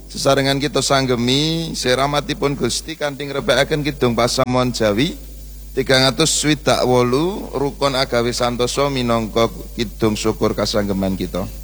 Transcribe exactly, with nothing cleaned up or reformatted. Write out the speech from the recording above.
Sesarengan kita sanggemi seramatipun Gusti kanthi ngrebekaken kidung pasamuan Jawi tigang atus swidak wolu rukun agawe santosa minangka kidung syukur kasanggeman kita.